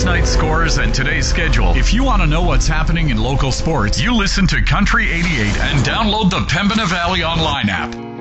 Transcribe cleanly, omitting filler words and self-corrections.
last night's scores and today's schedule. If you want to know what's happening in local sports, you listen to Country 88 and download the Pembina Valley Online app.